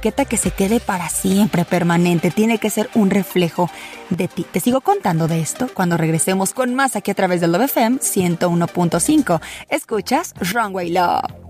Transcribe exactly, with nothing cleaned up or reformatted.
etiqueta que se quede para siempre, permanente. Tiene que ser un reflejo de ti. Te sigo contando de esto cuando regresemos con más aquí a través de Love F M ciento uno punto cinco. Escuchas Runway Love.